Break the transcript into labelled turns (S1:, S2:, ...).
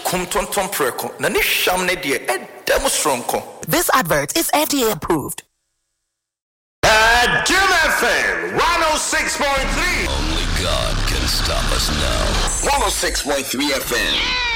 S1: kum tonton preko na ne hwam ne de edem stronko.
S2: This advert is FDA approved.
S3: Jim FM 106.3.
S4: Only God can stop us now.
S3: 106.3 FM.